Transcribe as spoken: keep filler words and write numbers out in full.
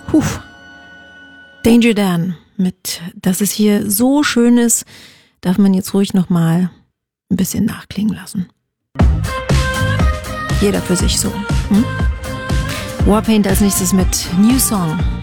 Puh. Danger Dan mit "Dass es hier so schön ist", darf man jetzt ruhig nochmal ein bisschen nachklingen lassen. Jeder für sich so. Hm? Warpaint als nächstes mit New Song.